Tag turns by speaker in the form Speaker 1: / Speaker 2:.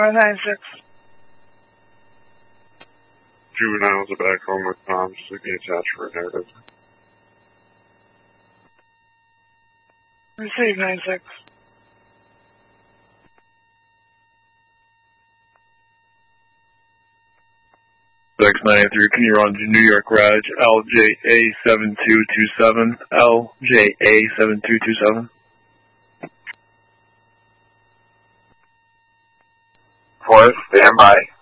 Speaker 1: 596.
Speaker 2: Juveniles are back home with Tom. Sleeping attached for a narrative.
Speaker 1: Receive 96.
Speaker 3: X93, can you run to New York Raj, LJA7227, LJA7227?
Speaker 4: Forrest, stand by.